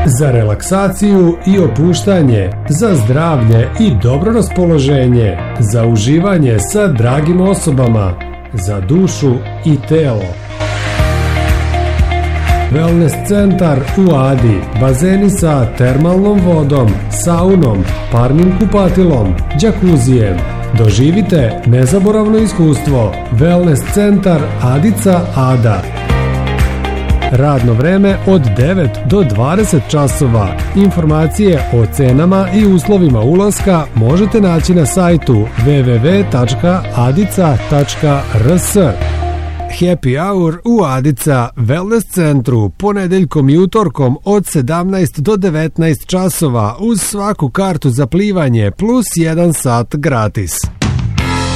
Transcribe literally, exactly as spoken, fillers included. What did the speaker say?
Za relaksaciju i opuštanje, za zdravlje i dobro raspoloženje, za uživanje sa dragim osobama, za dušu i telo. Wellness centar u Adi, bazeni sa termalnom vodom, saunom, parnim kupatilom, džakuzijem. Doživite nezaboravno iskustvo. Wellness centar Adica Ada. Radno vreme od devet do dvadeset časova. Informacije o cenama i uslovima ulaska možete naći na sajtu w w w tačka adica tačka r s. Happy hour u Adica Wellness centru ponedeljkom i utorkom od sedamnaest do devetnaest časova uz svaku kartu za plivanje plus jedan sat gratis.